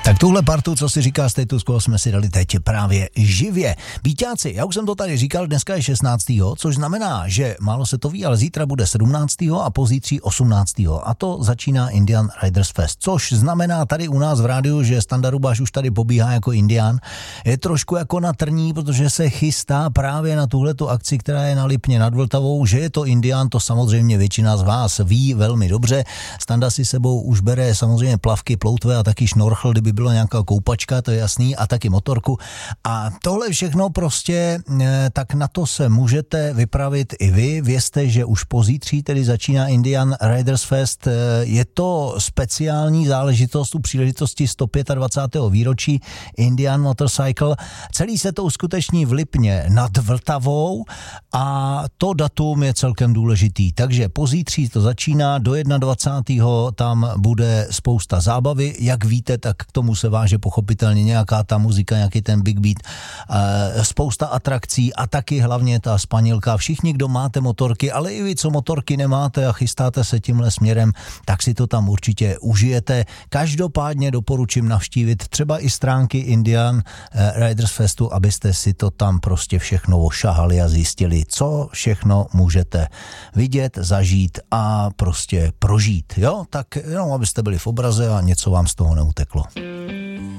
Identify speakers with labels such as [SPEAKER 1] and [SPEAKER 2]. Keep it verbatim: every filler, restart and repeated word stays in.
[SPEAKER 1] Tak tuhle partu, co si říká Status Quo, jsme si dali teď právě živě. Víťáci, já už jsem to tady říkal, dneska je šestnáctého což znamená, že málo se to ví, ale zítra bude sedmnáctého a pozítří osmnáctého A to začíná Indian Riders Fest, což znamená tady u nás v rádiu, že Standa Rubáš už tady pobíhá jako Indián. Je trošku jako na trní, protože se chystá právě na tuhletu akci, která je na Lipně nad Vltavou, že je to Indián, to samozřejmě většina z vás ví velmi dobře. Standa si sebou už bere samozřejmě plavky, ploutve a taky šnorchl, kdyby bylo nějaká koupačka, to je jasný, a taky motorku. A tohle všechno prostě, tak na to se můžete vypravit i vy. Vězte, že už pozítří tedy začíná Indian Riders Fest. Je to speciální záležitost u příležitosti sto dvacátého pátého výročí Indian Motorcycle. Celý se to uskuteční v Lipně nad Vltavou a to datum je celkem důležitý. Takže pozítří to začíná, do dvacátého prvního tam bude spousta zábavy. Jak víte, tak k tomu se váže pochopitelně nějaká ta muzika, nějaký ten big beat, spousta atrakcí a taky hlavně ta spanilka. Všichni, kdo máte motorky, ale i vy, co motorky nemáte a chystáte se tímhle směrem, tak si to tam určitě užijete. Každopádně doporučím navštívit třeba i stránky Indian Riders Festu, abyste si to tam prostě všechno ošahali a zjistili, co všechno můžete vidět, zažít a prostě prožít. Jo, tak jenom abyste byli v obraze a něco vám z toho neuteklo.